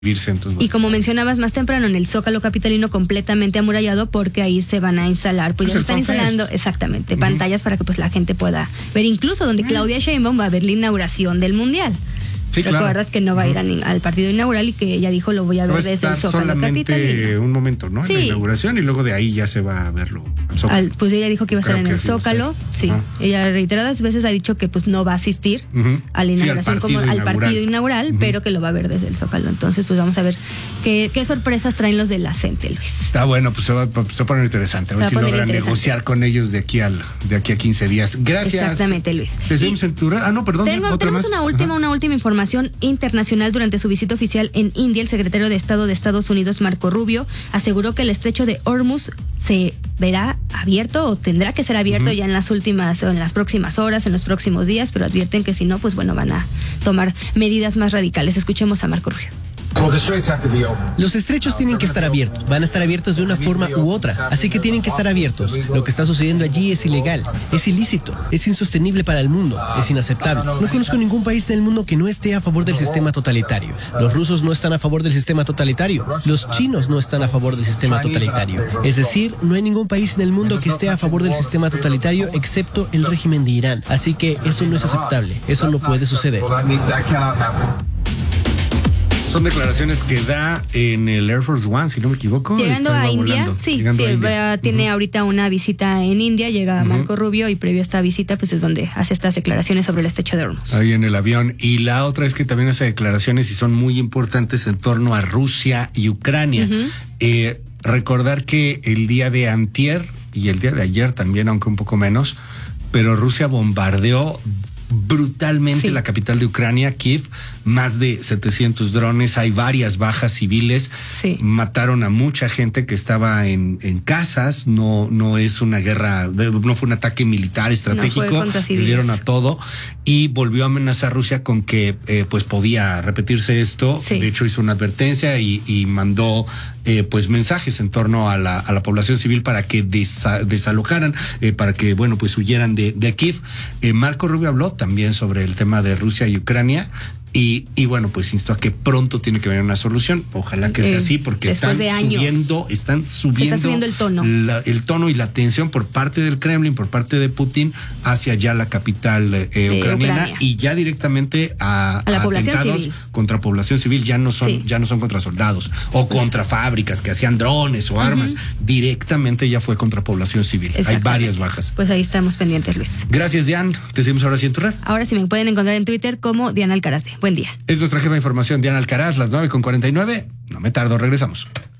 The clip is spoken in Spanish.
Y como mencionabas más temprano, en el Zócalo capitalino completamente amurallado, porque ahí se van a instalar, pues ya se están instalando exactamente pantallas para que pues la gente pueda ver, incluso donde Claudia Sheinbaum va a ver la inauguración del Mundial. Sí, ¿Recuerdas que no va a ir al partido inaugural y que ella dijo lo voy a ver desde el Zócalo capitalino? Un momento, ¿no? Sí. En la inauguración y luego de ahí ya se va a verlo al Zócalo. Pues ella dijo que iba a estar en el Zócalo. Sí. Ella reiteradas veces ha dicho que pues no va a asistir a la inauguración al partido inaugural, pero que lo va a ver desde el Zócalo. Entonces, pues vamos a ver qué sorpresas traen los de la CENTE, Luis. Está bueno, pues se va a poner interesante. A ver si logran negociar con ellos de aquí a 15 días. Gracias. Exactamente, Luis. ¿Te seguimos en tu red? No, perdón. Tenemos una última información internacional. Durante su visita oficial en India, el secretario de Estado de Estados Unidos, Marco Rubio, aseguró que el estrecho de Hormuz se verá abierto o tendrá que ser abierto ya en las próximas horas, en los próximos días, pero advierten que si no, pues bueno, van a tomar medidas más radicales. Escuchemos a Marco Rubio. Los estrechos tienen que estar abiertos, van a estar abiertos de una forma u otra, así que tienen que estar abiertos. Lo que está sucediendo allí es ilegal, es ilícito, es insostenible para el mundo, es inaceptable. No conozco ningún país del mundo que no esté a favor del sistema totalitario. Los rusos no están a favor del sistema totalitario, los chinos no están a favor del sistema totalitario. Es decir, no hay ningún país en el mundo que esté a favor del sistema totalitario excepto el régimen de Irán. Así que eso no es aceptable, eso no puede suceder. Son declaraciones que da en el Air Force One, si no me equivoco. Llegando a India, tiene ahorita una visita en India, llega Marco Rubio y previo a esta visita pues es donde hace estas declaraciones sobre el estrecho de Hormuz. Ahí en el avión. Y la otra es que también hace declaraciones y son muy importantes en torno a Rusia y Ucrania. Recordar que el día de antier y el día de ayer también, aunque un poco menos, pero Rusia bombardeó brutalmente la capital de Ucrania, Kiev, más de 700 drones, hay varias bajas civiles, mataron a mucha gente que estaba en casas, no es una guerra, no fue un ataque militar estratégico, le dieron a todo y volvió a amenazar Rusia con que pues podía repetirse esto, de hecho hizo una advertencia y mandó pues mensajes en torno a la población civil para que desalojaran, para que bueno pues huyeran de Kiev. Marco Rubio habló también sobre el tema de Rusia y Ucrania y bueno, pues instó a que pronto tiene que venir una solución. Ojalá que sea así, porque están subiendo el tono. El tono y la tensión por parte del Kremlin, por parte de Putin, hacia ya la capital ucraniana y ya directamente a la población atentados civil. Contra población civil, ya no son contra soldados o contra fábricas que hacían drones o armas, directamente ya fue contra población civil. Hay varias bajas. Pues ahí estamos pendientes, Luis. Gracias, Diana. Te seguimos ahora sí en tu red. Ahora sí me pueden encontrar en Twitter como Diana Alcaraz. Buen día. Es nuestra jefa de información, Diana Alcaraz, las 9:49. No me tardo, regresamos.